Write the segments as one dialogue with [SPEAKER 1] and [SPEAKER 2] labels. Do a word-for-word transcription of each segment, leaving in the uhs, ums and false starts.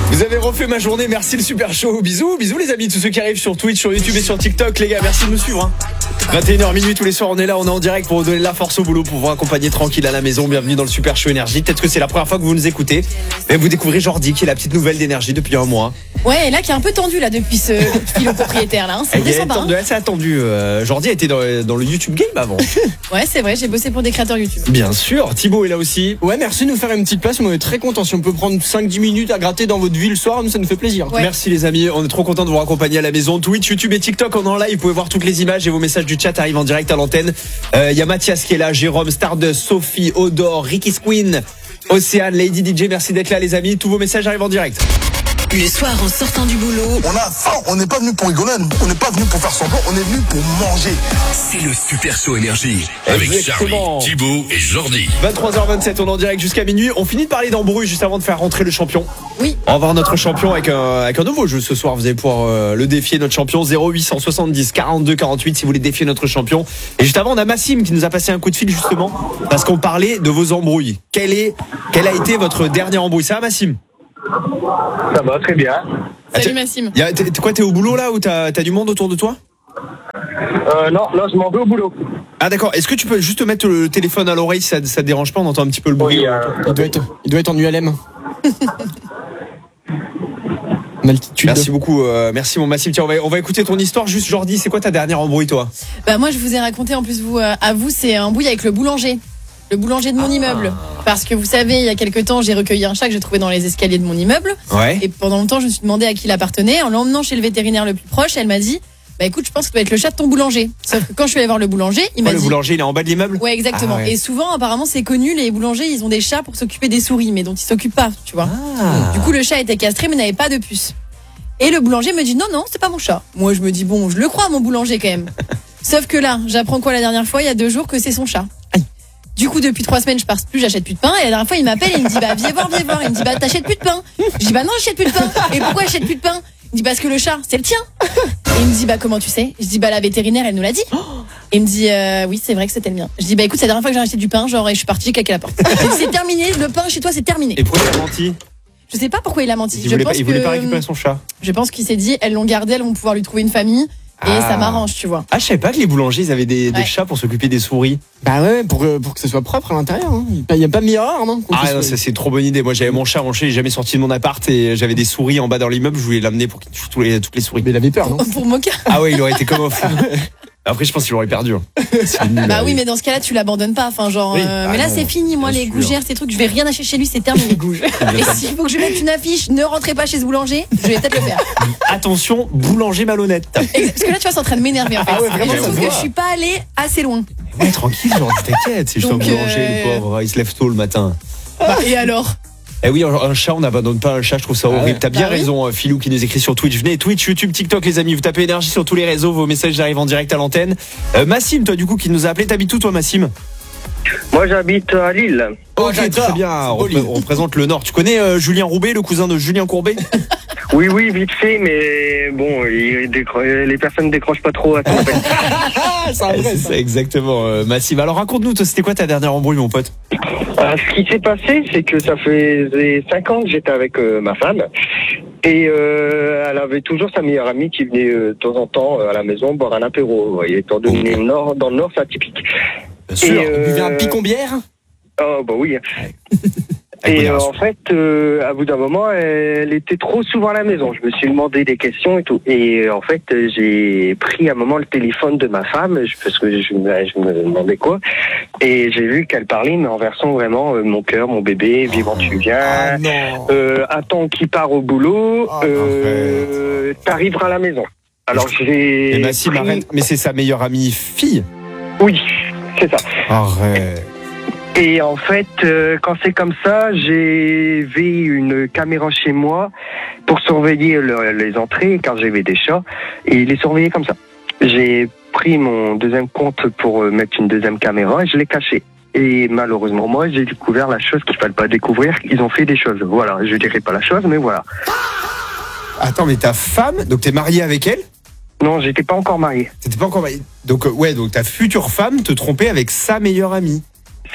[SPEAKER 1] Vous avez refait ma journée, merci le super show. Bisous, bisous les amis, tous ceux qui arrivent sur Twitch, sur YouTube et sur TikTok. Les gars, merci de nous suivre. Hein. vingt et une heures minuit tous les soirs, on est là, on est en direct pour vous donner la force au boulot, pour vous accompagner tranquille à la maison. Bienvenue dans le super show Énergie. Peut-être que c'est la première fois que vous nous écoutez. Mais vous découvrez Jordi, qui est la petite nouvelle d'Énergie depuis un mois.
[SPEAKER 2] Ouais, et là qui est un peu tendu là depuis ce fil au propriétaire là. Hein. C'est
[SPEAKER 1] elle
[SPEAKER 2] sympa.
[SPEAKER 1] Elle s'est attendue. Euh, Jordi a été dans, dans le YouTube Game avant.
[SPEAKER 2] Ouais, c'est vrai, j'ai bossé pour des créateurs YouTube.
[SPEAKER 1] Bien sûr, Thibaut est là aussi.
[SPEAKER 3] Ouais, merci de nous faire une petite place. On est très contents. Si on peut prendre cinq dix minutes à gratter dans votre vie le soir, nous ça nous fait plaisir.
[SPEAKER 2] Ouais.
[SPEAKER 1] Merci les amis, on est trop contents de vous accompagner à la maison. Twitch, YouTube et TikTok, on est en live. Vous pouvez voir toutes les images et vos messages du chat arrivent en direct à l'antenne. Il euh, y a Mathias qui est là, Jérôme, Stardust, Sophie, Odor, Ricky Squeen, Océane, Lady D J. Merci d'être là les amis. Tous vos messages arrivent en direct.
[SPEAKER 4] Le soir en sortant du boulot,
[SPEAKER 5] on a faim, on n'est pas venu pour rigoler, on n'est pas venu pour faire semblant, on est venu pour manger.
[SPEAKER 6] C'est le super show Énergie avec Charlie, Thibaut et Jordi.
[SPEAKER 1] vingt-trois heures vingt-sept, on est en direct jusqu'à minuit. On finit de parler d'embrouille juste avant de faire rentrer le champion.
[SPEAKER 2] Oui.
[SPEAKER 1] On va voir notre champion avec un, avec un nouveau jeu ce soir. Vous allez pouvoir euh, le défier, notre champion. Zéro huit cent soixante-dix quarante-deux quarante-huit si vous voulez défier notre champion. Et juste avant, on a Massim qui nous a passé un coup de fil justement parce qu'on parlait de vos embrouilles. Quelle est, quelle a été votre dernière embrouille? Ça va Massim?
[SPEAKER 7] Ça va, très bien.
[SPEAKER 2] Salut Massim.
[SPEAKER 1] Y a, t'es, quoi, t'es au boulot là ou t'as, t'as du monde autour de toi?
[SPEAKER 7] Euh, non, là, je m'en vais au boulot.
[SPEAKER 1] Ah d'accord, est-ce que tu peux juste mettre le téléphone à l'oreille si ça, ça te dérange pas? On entend un petit peu le bruit.
[SPEAKER 7] Oui, euh,
[SPEAKER 3] Il doit être, il doit être en U L M. Altitude.
[SPEAKER 1] Merci beaucoup, euh, merci mon Massim. Tiens, on va, on va écouter ton histoire. Juste Jordi, c'est quoi ta dernière embrouille toi?
[SPEAKER 2] Bah moi je vous ai raconté en plus vous euh, à vous c'est un embrouille avec le boulanger. Le boulanger de mon ah. immeuble. Parce que vous savez, il y a quelques temps, j'ai recueilli un chat que j'ai trouvé dans les escaliers de mon immeuble.
[SPEAKER 1] Ouais.
[SPEAKER 2] Et pendant longtemps, je me suis demandé à qui il appartenait. En l'emmenant chez le vétérinaire le plus proche, elle m'a dit bah écoute, je pense que ça doit être le chat de ton boulanger. Sauf que quand je suis allée voir le boulanger, il m'a
[SPEAKER 1] oh,
[SPEAKER 2] dit.
[SPEAKER 1] Le boulanger, il est en bas de l'immeuble?
[SPEAKER 2] Ouais, exactement. Ah, ouais. Et souvent, apparemment, c'est connu, les boulangers, ils ont des chats pour s'occuper des souris, mais dont ils s'occupent pas, tu vois. Ah. Du coup, le chat était castré, mais n'avait pas de puce. Et le boulanger me dit non, non, c'est pas mon chat. Moi, je me dis bon, je le crois, mon boulanger quand même. Sauf que là, j'apprends quoi la dernière fois, il y a deux jours, que c'est son chat. Du coup, depuis trois semaines, je pars plus, j'achète plus de pain. Et la dernière fois, il m'appelle et il me dit, bah, viens voir, viens voir. Il me dit, bah, t'achètes plus de pain. Je dis, bah, non, j'achète plus de pain. Et pourquoi j'achète plus de pain? Il me dit, parce que le chat, c'est le tien. Et il me dit, bah, comment tu sais? Je dis, bah, la vétérinaire, elle nous l'a dit. Et il me dit, euh, oui, c'est vrai que c'était le mien. Je dis, bah, écoute, c'est la dernière fois que j'ai acheté du pain, genre, et je suis partie, j'ai claqué la porte. C'est terminé, le pain chez toi, c'est terminé.
[SPEAKER 1] Et pourquoi il a menti?
[SPEAKER 2] Je sais pas pourquoi il a menti.
[SPEAKER 1] Il
[SPEAKER 2] je
[SPEAKER 1] voulait,
[SPEAKER 2] pense
[SPEAKER 1] pas, il
[SPEAKER 2] que,
[SPEAKER 1] voulait pas récupérer son chat.
[SPEAKER 2] Je pense qu'il s'est dit, elles l'ont gardé, elles vont pouvoir lui trouver une famille. Et ah. ça m'arrange, tu vois.
[SPEAKER 1] Ah, je savais pas que les boulangers, ils avaient des,
[SPEAKER 2] ouais.
[SPEAKER 1] des chats pour s'occuper des souris.
[SPEAKER 3] Bah ouais, pour, pour que ce soit propre à l'intérieur. Hein. Il n'y a pas de miroir, non?
[SPEAKER 1] Ah non, ça, c'est trop bonne idée. Moi, j'avais mon chat, mon chat, il est jamais sorti de mon appart et j'avais des souris en bas dans l'immeuble. Je voulais l'amener pour qu'il tue tous les, toutes les souris.
[SPEAKER 3] Mais il avait peur, non?
[SPEAKER 2] Pour, pour Moka.
[SPEAKER 1] Ah ouais, il aurait été comme un fou. Après, je pense qu'il aurait perdu.
[SPEAKER 2] Nul, bah oui, mais dans ce cas-là, tu l'abandonnes pas. Enfin, genre, oui. euh, ah mais là, non, c'est fini. Moi, les gougères, ces trucs, je vais rien acheter chez lui, c'est terminé. Et s'il faut que je mette une affiche, ne rentrez pas chez ce boulanger, je vais peut-être le faire.
[SPEAKER 1] Attention, boulanger malhonnête.
[SPEAKER 2] Parce que là, tu vois, c'est en train de m'énerver en fait.
[SPEAKER 1] Ah ouais, vraiment,
[SPEAKER 2] je trouve que je suis pas allée assez loin.
[SPEAKER 1] Ouais, tranquille, genre, t'inquiète, c'est juste un boulanger, euh... le pauvre. Il se lève tôt le matin.
[SPEAKER 2] Bah, et alors?
[SPEAKER 1] Eh oui, un chat, on n'abandonne pas un chat, je trouve ça horrible. Ah ouais. T'as bien bah raison, oui. Philou qui nous écrit sur Twitch. Venez, Twitch, YouTube, TikTok, les amis, vous tapez Énergie sur tous les réseaux, vos messages arrivent en direct à l'antenne. Euh, Massim, toi, du coup, qui nous a appelé, t'habites où, toi, Massim?
[SPEAKER 7] Moi, j'habite à Lille.
[SPEAKER 1] Ok, très bien, on, repré- on représente le Nord. Tu connais euh, Julien Roubaix, le cousin de Julien Courbet?
[SPEAKER 7] Oui, oui, vite fait, mais bon, il décro- les personnes décrochent pas trop à ça, en fait.
[SPEAKER 1] c'est, vrai, c'est ça, exactement, euh, Massim. Alors, raconte-nous, toi, c'était quoi ta dernière embrouille, mon pote?
[SPEAKER 7] Euh, ce qui s'est passé, c'est que ça faisait cinq ans que j'étais avec euh, ma femme. Et euh, elle avait toujours sa meilleure amie qui venait euh, de temps en temps euh, à la maison boire un apéro. Vous voyez, étant donné le nord, dans le Nord, c'est atypique.
[SPEAKER 1] Bien sûr,
[SPEAKER 7] euh,
[SPEAKER 3] vous buvez un picon-bière?
[SPEAKER 7] Oh, bah oui. Et euh, en fait, euh, à bout d'un moment, elle était trop souvent à la maison. Je me suis demandé des questions et tout. Et en fait, j'ai pris un moment le téléphone de ma femme, parce que je me, je me demandais quoi. Et j'ai vu qu'elle parlait, mais en version vraiment euh, mon cœur, mon bébé, vivant tu viens.
[SPEAKER 3] Ah,
[SPEAKER 7] euh, attends qui part au boulot. Ah, euh, t'arriveras à la maison. Alors j'ai.
[SPEAKER 1] Et Massim, pris... arrête. Mais c'est sa meilleure amie fille.
[SPEAKER 7] Oui, c'est ça.
[SPEAKER 1] Arrête.
[SPEAKER 7] Et en fait, euh, quand c'est comme ça, j'ai vu une caméra chez moi pour surveiller le, les entrées quand j'avais des chats et les surveiller comme ça. J'ai pris mon deuxième compte pour mettre une deuxième caméra et je l'ai caché. Et malheureusement, moi, j'ai découvert la chose qu'il ne fallait pas découvrir. Ils ont fait des choses. Voilà, je dirais pas la chose, mais voilà.
[SPEAKER 1] Attends, mais ta femme, donc t'es marié avec elle ?
[SPEAKER 7] Non, j'étais pas encore marié.
[SPEAKER 1] T'étais pas encore marié. Donc, euh, ouais, donc ta future femme te trompait avec sa meilleure amie.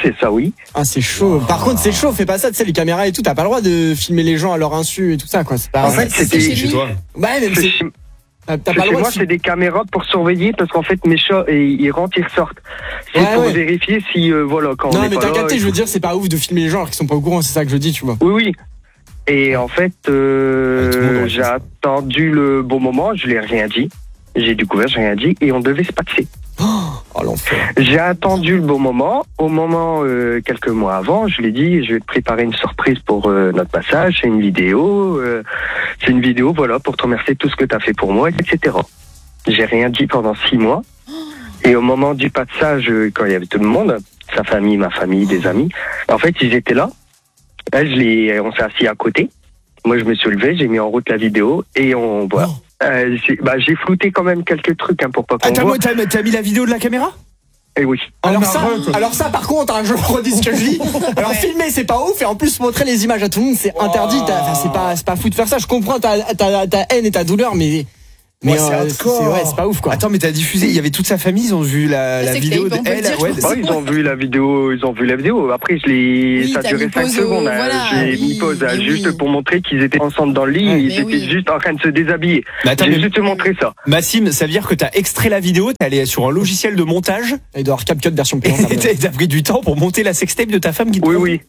[SPEAKER 7] c'est ça, oui.
[SPEAKER 3] Ah, c'est chaud. Par contre, c'est chaud, fais pas ça, tu sais, les caméras et tout, t'as pas le droit de filmer les gens à leur insu et tout ça, quoi. C'est pas...
[SPEAKER 7] En fait, c'était
[SPEAKER 2] chez
[SPEAKER 1] Chez
[SPEAKER 2] lui.
[SPEAKER 1] toi.
[SPEAKER 3] Ouais, même
[SPEAKER 7] C'est
[SPEAKER 3] c'est...
[SPEAKER 7] chez-
[SPEAKER 3] T'as t'as
[SPEAKER 7] Chez
[SPEAKER 3] pas le droit
[SPEAKER 7] moi,
[SPEAKER 3] de
[SPEAKER 7] c'est des caméras pour surveiller parce qu'en fait, mes chats, ils, ils rentrent, ils ressortent. C'est
[SPEAKER 3] Ouais,
[SPEAKER 7] pour
[SPEAKER 3] ouais.
[SPEAKER 7] vérifier si, euh, voilà, quand on
[SPEAKER 3] Non,
[SPEAKER 7] est
[SPEAKER 3] mais
[SPEAKER 7] pas
[SPEAKER 3] t'as
[SPEAKER 7] là,
[SPEAKER 3] capté,
[SPEAKER 7] il
[SPEAKER 3] je veux
[SPEAKER 7] faut-
[SPEAKER 3] dire, c'est pas ouf de filmer les gens alors qu'ils sont pas au courant, c'est ça que je dis, tu vois.
[SPEAKER 7] Oui, oui. Et en fait, euh,
[SPEAKER 1] Ouais, tout le monde aurait fait
[SPEAKER 7] j'ai
[SPEAKER 1] ça.
[SPEAKER 7] attendu le bon moment, je l'ai rien dit. J'ai découvert, j'ai rien dit, et on devait se passer.
[SPEAKER 3] Oh, l'enfer.
[SPEAKER 7] J'ai attendu le bon moment. Au moment, euh, quelques mois avant, je l'ai dit, je vais te préparer une surprise pour euh, notre passage. C'est une vidéo. Euh, c'est une vidéo, voilà, pour te remercier de tout ce que tu as fait pour moi, et cetera. J'ai rien dit pendant six mois. Et au moment du passage, euh, quand il y avait tout le monde, sa famille, ma famille, des amis, en fait, ils étaient là. Là, je l'ai, on s'est assis à côté. Moi, je me suis levé, j'ai mis en route la vidéo et on voit.
[SPEAKER 3] Oh.
[SPEAKER 7] Euh, j'ai, bah, j'ai flouté quand même quelques trucs hein, pour pas qu'on
[SPEAKER 1] Ah, t'as,
[SPEAKER 7] voit.
[SPEAKER 1] t'as, t'as mis la vidéo de la caméra?
[SPEAKER 7] Et oui.
[SPEAKER 3] Alors
[SPEAKER 1] mais
[SPEAKER 3] ça,
[SPEAKER 1] arrête.
[SPEAKER 3] alors ça, par contre, hein, je redis ce que je dis. Alors filmer, c'est pas ouf, et en plus montrer les images à tout le monde, c'est interdit. T'as- Enfin, c'est pas, c'est pas fou de faire ça. Je comprends ta, ta, ta haine et ta douleur, mais, mais
[SPEAKER 1] Ouais, c'est
[SPEAKER 3] euh,
[SPEAKER 1] hardcore.
[SPEAKER 3] c'est, ouais, c'est pas ouf, quoi.
[SPEAKER 1] Attends, mais t'as diffusé, il y avait toute sa famille, ils ont vu la,
[SPEAKER 2] Le
[SPEAKER 1] la
[SPEAKER 2] sex
[SPEAKER 1] vidéo
[SPEAKER 2] tape,
[SPEAKER 1] de
[SPEAKER 2] on peut le
[SPEAKER 1] elle.
[SPEAKER 2] dire, je
[SPEAKER 1] Ouais,
[SPEAKER 2] pense.
[SPEAKER 7] Bah, ils ont vu la vidéo, ils ont vu la vidéo. Après, je l'ai,
[SPEAKER 2] Oui,
[SPEAKER 7] ça a
[SPEAKER 2] t'as
[SPEAKER 7] duré
[SPEAKER 2] mis
[SPEAKER 7] cinq
[SPEAKER 2] pause au-
[SPEAKER 7] secondes. hein.
[SPEAKER 2] voilà,
[SPEAKER 7] J'ai
[SPEAKER 2] oui,
[SPEAKER 7] mis pause, hein,
[SPEAKER 2] mais
[SPEAKER 7] juste
[SPEAKER 2] oui.
[SPEAKER 7] pour montrer qu'ils étaient ensemble dans le lit.
[SPEAKER 3] Ouais,
[SPEAKER 7] ils
[SPEAKER 2] mais
[SPEAKER 7] étaient
[SPEAKER 2] oui.
[SPEAKER 7] juste en train de se déshabiller.
[SPEAKER 1] Mais attends,
[SPEAKER 7] J'ai
[SPEAKER 1] mais
[SPEAKER 7] juste montré ça.
[SPEAKER 1] Massim, ça veut dire que t'as extrait la vidéo, t'es allé sur un logiciel de montage,
[SPEAKER 3] Il doit y avoir CapCut version
[SPEAKER 1] et
[SPEAKER 3] payante.
[SPEAKER 1] t'as, t'as pris du temps pour monter la sextape de ta femme qui te
[SPEAKER 7] Oui,
[SPEAKER 1] trompe.
[SPEAKER 7] oui.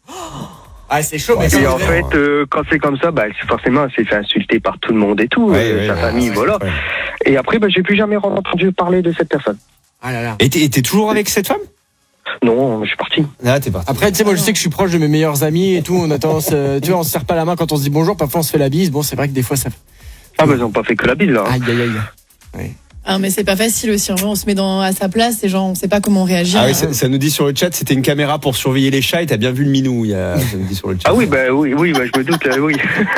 [SPEAKER 3] Ah, c'est chaud, mais
[SPEAKER 7] Et
[SPEAKER 3] ça,
[SPEAKER 7] en fait, euh, quand c'est comme ça, bah, c'est forcément, elle s'est fait insulter par tout le monde et tout,
[SPEAKER 1] Ouais,
[SPEAKER 7] euh,
[SPEAKER 1] ouais,
[SPEAKER 7] sa
[SPEAKER 1] ouais,
[SPEAKER 7] famille,
[SPEAKER 1] ouais,
[SPEAKER 7] voilà.
[SPEAKER 1] ouais.
[SPEAKER 7] Et après, bah, j'ai plus jamais entendu parler de cette personne.
[SPEAKER 3] Ah là là.
[SPEAKER 1] Et t'es, et t'es toujours avec cette femme?
[SPEAKER 7] Non, je suis parti.
[SPEAKER 1] Ah, t'es parti.
[SPEAKER 3] Après, tu sais, moi, je sais que je suis proche de mes meilleurs amis et tout. On a tendance, euh, tu vois, on se serre pas la main quand on se dit bonjour. Parfois, on se fait la bise. Bon, c'est vrai que des fois, ça.
[SPEAKER 7] Ah, bah, ils ont pas fait que la bise, là.
[SPEAKER 3] Aïe, aïe, aïe.
[SPEAKER 2] Ah, mais c'est pas facile aussi. En vrai, on se met dans, à sa place et genre, on sait pas comment réagir.
[SPEAKER 1] Ah oui, ça, ça nous dit sur le chat, c'était une caméra pour surveiller les chats et t'as bien vu le minou, il y a, ça nous dit sur le chat.
[SPEAKER 7] Ah oui, bah, oui, oui, bah, je me doute, là, oui.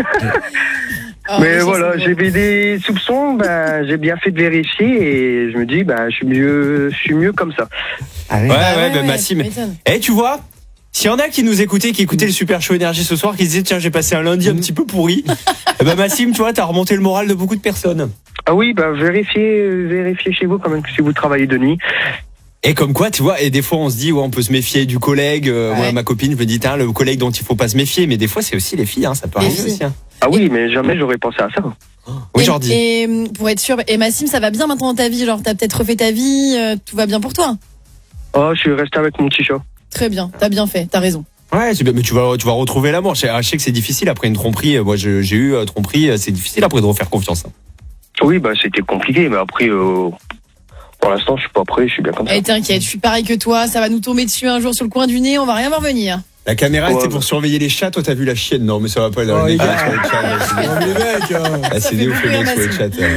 [SPEAKER 2] Ah,
[SPEAKER 7] Mais
[SPEAKER 2] ça,
[SPEAKER 7] voilà,
[SPEAKER 2] c'est
[SPEAKER 7] j'avais des soupçons, ben, j'ai bien fait de vérifier et je me dis, ben, je suis mieux, je suis mieux comme ça.
[SPEAKER 3] Ah
[SPEAKER 1] Ouais,
[SPEAKER 3] ouais.
[SPEAKER 2] Ah
[SPEAKER 1] ouais, bah, Massim.
[SPEAKER 2] tu m'étonnes.
[SPEAKER 1] Eh, tu vois, s'il y en a qui nous écoutaient, qui écoutaient le Super Show Énergie ce soir, qui se disaient, tiens, j'ai passé un lundi un petit peu pourri, eh ben, Massim, tu vois, t'as remonté le moral de beaucoup de personnes.
[SPEAKER 7] Ah oui, ben, vérifiez, euh, vérifiez chez vous quand même si vous travaillez de nuit.
[SPEAKER 1] Et comme quoi, tu vois, et des fois on se dit, ouais, on peut se méfier du collègue. Euh,
[SPEAKER 2] Ouais.
[SPEAKER 1] Moi, ma copine, je me dis, tiens, le collègue dont il faut pas se méfier, mais des fois c'est aussi les filles, hein, ça peut
[SPEAKER 2] Les
[SPEAKER 1] arriver
[SPEAKER 2] filles.
[SPEAKER 1] aussi. Hein.
[SPEAKER 7] Ah oui, mais jamais j'aurais pensé à ça.
[SPEAKER 1] Oui,
[SPEAKER 2] Et-
[SPEAKER 1] Jordi.
[SPEAKER 2] Et hum, pour être sûr, et Massim, ça va bien maintenant dans ta vie? Genre, t'as peut-être refait ta vie, euh, tout va bien pour toi?
[SPEAKER 7] Oh, je suis resté avec mon petit chat.
[SPEAKER 2] Très bien, t'as bien fait, t'as raison.
[SPEAKER 1] Ouais, c'est bien, mais tu vas, tu vas retrouver l'amour. Je sais, je sais que c'est difficile après une tromperie. Moi, je- j'ai eu euh, tromperie, euh, c'est difficile après de refaire confiance. Hein.
[SPEAKER 7] Oui, bah, c'était compliqué, mais après, euh, pour l'instant, je suis pas prêt, je suis bien comme ça.
[SPEAKER 2] Eh, t'inquiète, je suis pareil que toi, ça va nous tomber dessus un jour sur le coin du nez, on va rien voir venir.
[SPEAKER 1] La caméra
[SPEAKER 7] Ouais,
[SPEAKER 1] c'était
[SPEAKER 7] bah.
[SPEAKER 1] pour surveiller les chats. Toi, t'as vu la chienne? Non, mais ça va pas. Là,
[SPEAKER 3] Oh,
[SPEAKER 1] les
[SPEAKER 3] les
[SPEAKER 1] gars,
[SPEAKER 3] gars.
[SPEAKER 1] sur le chat, là, c'est des-
[SPEAKER 3] Oh, les mecs, euh.
[SPEAKER 1] Ah,
[SPEAKER 2] Ça
[SPEAKER 1] c'est
[SPEAKER 2] fait
[SPEAKER 1] des ouf les
[SPEAKER 2] beaucoup
[SPEAKER 1] mecs sur le
[SPEAKER 2] rire,
[SPEAKER 1] chat. euh.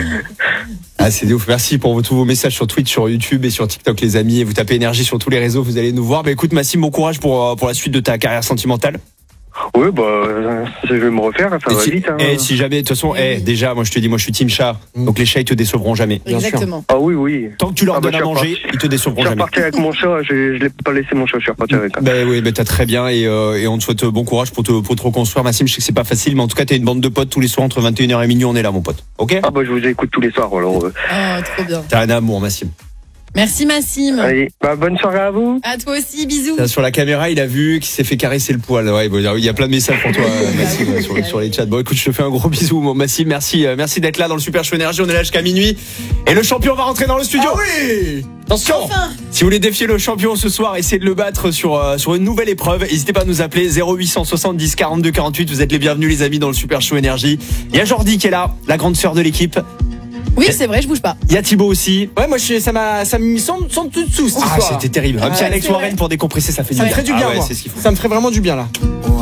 [SPEAKER 1] Ah, c'est des ouf. Merci pour tous vos messages sur Twitch, sur YouTube et sur TikTok, les amis. Et vous tapez énergie sur tous les réseaux, vous allez nous voir. Bah écoute, Massim, bon courage pour, euh, pour la suite de ta carrière sentimentale.
[SPEAKER 7] Oui, bah, euh, je vais me refaire, ça
[SPEAKER 1] Et
[SPEAKER 7] va
[SPEAKER 1] si,
[SPEAKER 7] vite. Hein.
[SPEAKER 1] et si jamais, de toute façon, eh, déjà, moi je te dis, moi je suis team chat. Donc les chats, ils te décevront jamais.
[SPEAKER 3] Bien sûr.
[SPEAKER 2] Exactement.
[SPEAKER 7] Ah oui, oui.
[SPEAKER 1] Tant que tu leur
[SPEAKER 7] Ah bah,
[SPEAKER 1] donnes à
[SPEAKER 7] je suis
[SPEAKER 1] manger,
[SPEAKER 7] reparti.
[SPEAKER 1] ils te
[SPEAKER 7] Je
[SPEAKER 1] décevront
[SPEAKER 7] suis
[SPEAKER 1] jamais.
[SPEAKER 7] reparti avec mon chat, je, je l'ai pas laissé mon chat, je suis reparti avec. hein.
[SPEAKER 1] Ben oui, ben t'as très bien et, euh, et on te souhaite bon courage pour te, pour te reconstruire, Massim. Je sais que c'est pas facile, mais en tout cas, t'as une bande de potes tous les soirs entre vingt et une heures et minuit, on est là, mon pote. Ok?
[SPEAKER 7] Ah bah, je vous écoute tous les soirs, alors. euh.
[SPEAKER 2] Oh, trop bien.
[SPEAKER 1] T'as un amour, Massim.
[SPEAKER 2] Merci Massim.
[SPEAKER 7] Allez, bah, bonne soirée à vous.
[SPEAKER 2] À toi aussi, bisous.
[SPEAKER 1] Là, sur la caméra, il a vu qu'il s'est fait caresser le poil. Ouais, bon, il y a plein de messages pour toi, euh, Massim, euh, sur, sur les chats. Bon, écoute, je te fais un gros bisou, mon Massim. Merci, euh, merci d'être là dans le Super Show Énergie. On est là jusqu'à minuit. Et le champion va rentrer dans le studio.
[SPEAKER 3] Ah oui.
[SPEAKER 1] Attention.
[SPEAKER 2] Enfin.
[SPEAKER 1] Si vous voulez défier le champion ce soir, essayez de le battre sur, euh, sur une nouvelle épreuve. N'hésitez pas à nous appeler zéro huit cent soixante-dix quarante-deux quarante-huit. Vous êtes les bienvenus, les amis, dans le Super Show Énergie. Il y a Jordi qui est là, la grande sœur de l'équipe.
[SPEAKER 2] Oui, c'est vrai, je bouge pas.
[SPEAKER 1] Il y a Thibaut aussi.
[SPEAKER 3] Ouais, moi, je suis, ça m'a, ça me sans, sans tout dessous, cette
[SPEAKER 1] Ah,
[SPEAKER 3] histoire.
[SPEAKER 1] c'était terrible. Un petit
[SPEAKER 3] Ouais,
[SPEAKER 1] Alex
[SPEAKER 2] c'est
[SPEAKER 1] Warren
[SPEAKER 2] vrai.
[SPEAKER 1] pour décompresser, ça fait du
[SPEAKER 3] Ça me
[SPEAKER 1] bien.
[SPEAKER 3] ferait du
[SPEAKER 1] Ah
[SPEAKER 3] bien,
[SPEAKER 1] ouais,
[SPEAKER 3] moi.
[SPEAKER 1] c'est ce qu'il faut.
[SPEAKER 3] Ça me ferait vraiment du bien, là.